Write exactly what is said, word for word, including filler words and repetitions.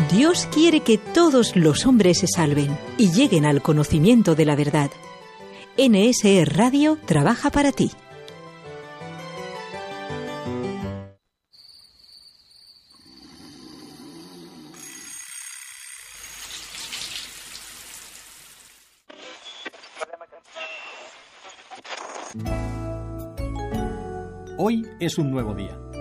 Dios quiere que todos los hombres se salven y lleguen al conocimiento de la verdad. N S E Radio trabaja para ti. Hoy es un nuevo día.